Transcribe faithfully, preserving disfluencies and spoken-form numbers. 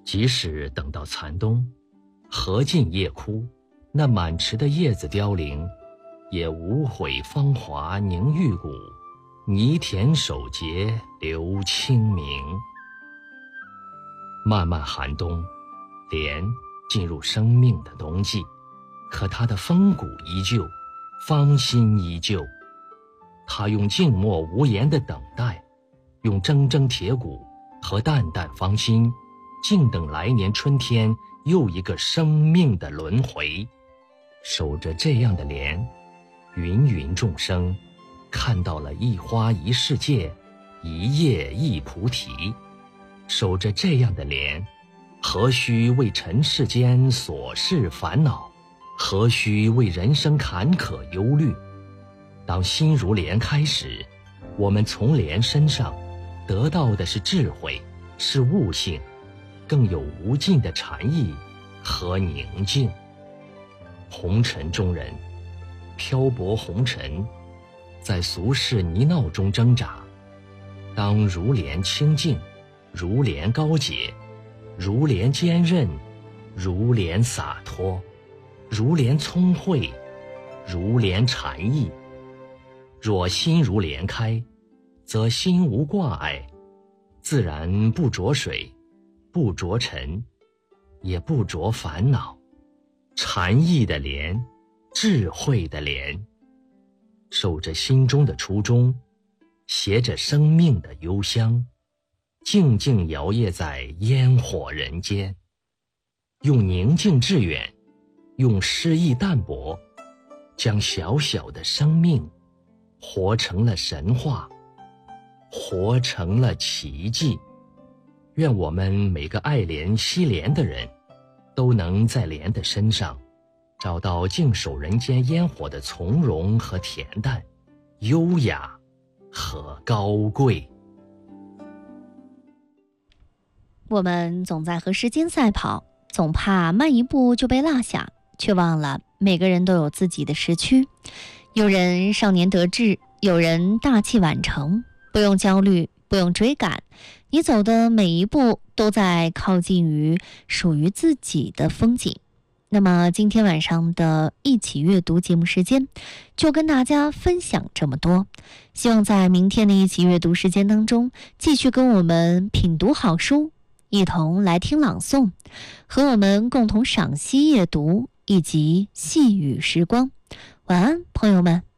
即使等到残冬，荷尽叶枯，那满池的叶子凋零，也无悔芳华凝玉骨，泥田守节留清明。漫漫寒冬，莲进入生命的冬季，可它的风骨依旧，芳心依旧。它用静默无言的等待，用铮铮铁骨和淡淡芳心，静等来年春天又一个生命的轮回。守着这样的莲，芸芸众生看到了一花一世界，一叶一菩提。守着这样的莲，何须为尘世间琐事烦恼，何须为人生坎坷忧虑。当心如莲开时，我们从莲身上得到的是智慧，是悟性，更有无尽的禅意和宁静。红尘中人漂泊红尘，在俗世泥淖中挣扎，当如莲清净，如莲高洁，如莲坚韧，如莲洒脱，如莲聪慧，如莲禅意。若心如莲开，则心无挂碍，自然不着水，不着尘，也不着烦恼。禅意的莲，智慧的莲，守着心中的初衷，携着生命的幽香，静静摇曳在烟火人间。用宁静致远，用诗意淡泊，将小小的生命活成了神话，活成了奇迹。愿我们每个爱莲惜莲的人，都能在莲的身上找到静守人间烟火的从容和恬淡，优雅和高贵。 我们总在和时间赛跑，总怕慢一步就被落下，却忘了每个人都有自己的时区。有人少年得志，有人大器晚成，不用焦虑，不用追赶，你走的每一步都在靠近于属于自己的风景。那么今天晚上的一起阅读节目时间就跟大家分享这么多，希望在明天的一起阅读时间当中继续跟我们品读好书，一同来听朗诵，和我们共同赏析夜读以及细语时光。晚安，朋友们。